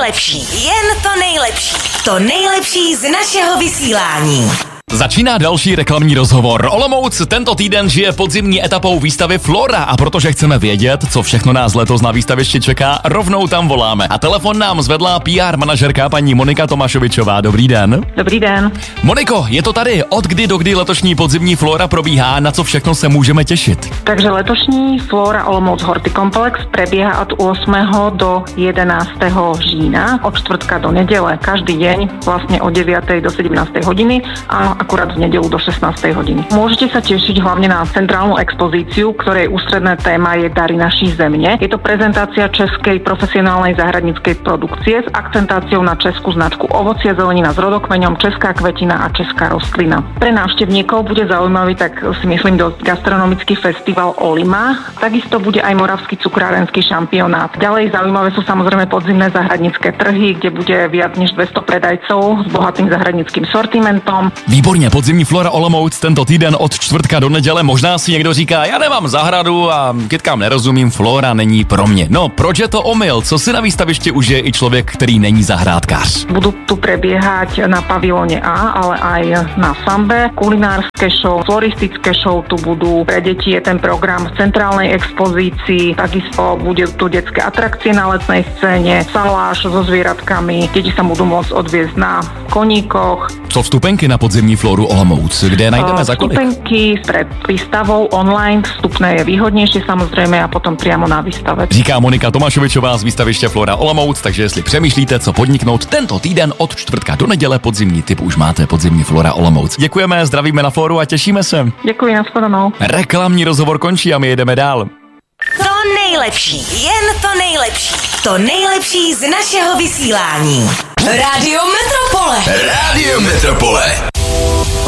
nejlepší, jen to nejlepší. To nejlepší z našeho vysílání. Začíná další reklamní rozhovor. Olomouc tento týden žije podzimní etapou výstavy Flora a protože chceme vědět, co všechno nás letos na výstavišti čeká, rovnou tam voláme. A telefon nám zvedla PR manažerka paní Monika Tomášovičová. Dobrý den. Dobrý den. Moniko, je to tady. Od kdy do kdy letošní podzimní Flora probíhá, na co všechno se můžeme těšit? Takže letošní Flora Olomouc Hortikomplex prebieha od 8. do 11. října, od čtvrtka do nedele, každý deň vlastne od 9. do 17. hodiny a akurát v nedelu do 16. hodiny. Môžete sa tešiť hlavne na centrálnu expozíciu, ktorej ústredné téma je Dary naší zemne. Je to prezentácia českej profesionálnej záhradníckej produkcie s akcentáciou na českú značku ovocia, zelenina s rodokmeňom, česká kvetina a česká rostlina. Pre návštevníkov bude zaujímavý, tak si myslím, gastronomický festival Olima. Takisto bude aj moravský cukrárenský šampionát. Ďalej zaujímavé sú samozrejme podzimné záhradnícke trhy, kde bude viac než 200 predajcov s bohatým záhradníckým sortimentom. Výborně, podzimní Flora Olomouc tento týden od čtvrtka do neděle. Možná si někdo říká, já nemám zahradu a kytkám nerozumím, Flora není pro mě. No, proč je to omyl? Co si na výstavišti užije i člověk, který není zahrádkář? Budú tu prebiehať na pavilóne A, ale aj na Sambe. Kulinárske show, floristické show tu budú. Pre deti je ten program v centrálnej expozícii. Takisto bude tu detské atrakcie na letnej scéne, saláš so zvieratkami. Deti sa budú môcť odviezť na koníkoch. Co vstupenky na podzimní Floru Olomouc? Kde najdeme za kolik? Vstupenky pred výstavou online, vstupné je výhodnější samozřejmě a potom přímo na výstave. Říká Monika Tomášovičová z výstaviště Flora Olomouc, takže jestli přemýšlíte, co podniknout tento týden od čtvrtka do neděle, podzimní tip už máte, podzimní Flora Olomouc. Děkujeme, zdravíme na Floru a těšíme se. Děkuji, nashledanou. Reklamní rozhovor končí a my jedeme dál. To nejlepší, jen to nejlepší. To nejlepší z našeho vysílání. Rádio Metropole. Rádio Metropole.